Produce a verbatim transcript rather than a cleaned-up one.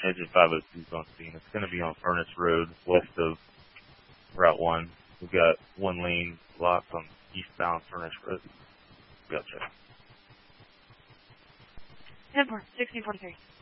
edge of five oh two is on scene. It's going to be on Furnace Road, west of Route one. We've got one lane locked on eastbound Furnace Road. Gotcha. ten four, sixteen forty-three.